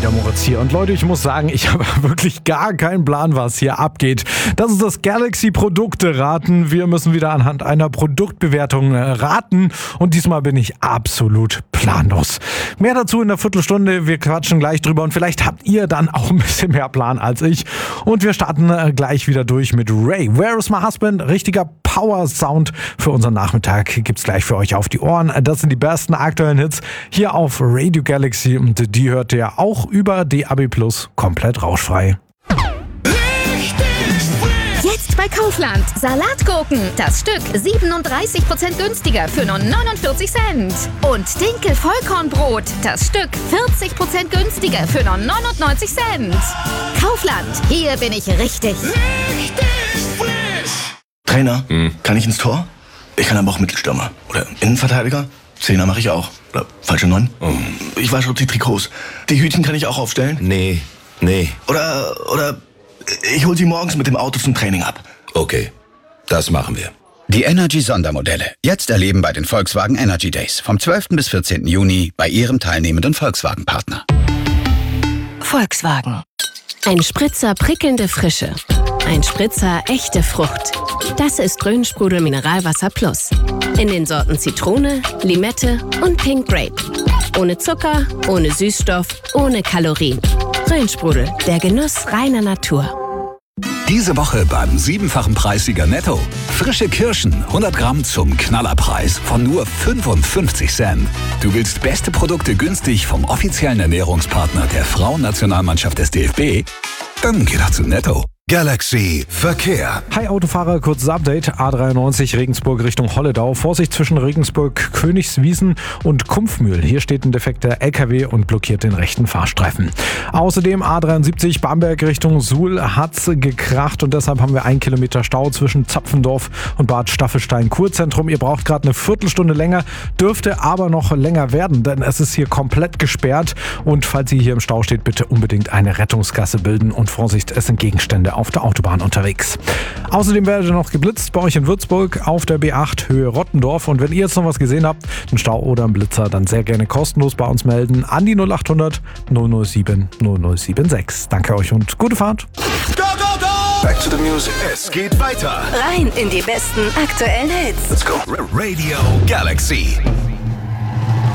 wieder Moritz hier. Und Leute, ich muss sagen, ich habe wirklich gar keinen Plan, was hier abgeht. Das ist das Galaxy Produkte-Raten. Wir müssen wieder anhand einer Produktbewertung raten. Und diesmal bin ich absolut planlos. Mehr dazu in der Viertelstunde. Wir quatschen gleich drüber und vielleicht habt ihr dann auch ein bisschen mehr Plan als ich. Und wir starten gleich wieder durch mit Ray. Where is my husband? Richtiger Power-Sound für unseren Nachmittag gibt's gleich für euch auf die Ohren. Das sind die besten aktuellen Hits hier auf Radio Galaxy und die hört ihr auch über DAB+ komplett rauschfrei. Jetzt bei Kaufland. Salatgurken. Das Stück 37% günstiger für nur 49 Cent. Und Dinkel-Vollkornbrot. Das Stück 40% günstiger für nur 99 Cent. Kaufland. Hier bin ich richtig. Trainer, kann ich ins Tor? Ich kann aber auch Mittelstürmer. Oder Innenverteidiger? Zehner mache ich auch. Oder falsche 9? Ich wasche auch die Trikots. Die Hütchen kann ich auch aufstellen? Nee. Oder ich hol sie morgens mit dem Auto zum Training ab. Okay, das machen wir. Die Energy-Sondermodelle. Jetzt erleben bei den Volkswagen Energy Days. Vom 12. bis 14. Juni bei Ihrem teilnehmenden Volkswagen-Partner. Volkswagen. Ein Spritzer prickelnde Frische. Ein Spritzer echte Frucht. Das ist Rhönsprudel Mineralwasser Plus. In den Sorten Zitrone, Limette und Pink Grape. Ohne Zucker, ohne Süßstoff, ohne Kalorien. Rhönsprudel, der Genuss reiner Natur. Diese Woche beim 7-fachen Preissieger Netto. Frische Kirschen, 100 Gramm zum Knallerpreis von nur 55 Cent. Du willst beste Produkte günstig vom offiziellen Ernährungspartner der Frauennationalmannschaft des DFB? Dann geh doch zu Netto. Galaxy Verkehr. Hi Autofahrer, kurzes Update. A93 Regensburg Richtung Holledau. Vorsicht zwischen Regensburg, Königswiesen und Kumpfmühl. Hier steht ein defekter LKW und blockiert den rechten Fahrstreifen. Außerdem A73 Bamberg Richtung Suhl hat's gekracht und deshalb haben wir 1 Kilometer Stau zwischen Zapfendorf und Bad Staffelstein Kurzentrum. Ihr braucht gerade eine Viertelstunde länger, dürfte aber noch länger werden, denn es ist hier komplett gesperrt. Und falls ihr hier im Stau steht, bitte unbedingt eine Rettungsgasse bilden und Vorsicht, es sind Gegenstände auf der Autobahn unterwegs. Außerdem werdet ihr noch geblitzt bei euch in Würzburg auf der B8 Höhe Rottendorf. Und wenn ihr jetzt noch was gesehen habt, einen Stau oder einen Blitzer, dann sehr gerne kostenlos bei uns melden an die 0800 007 0076. Danke euch und gute Fahrt. Go, go, go! Back to the music. Es geht weiter. Rein in die besten aktuellen Hits. Let's go. Radio Galaxy.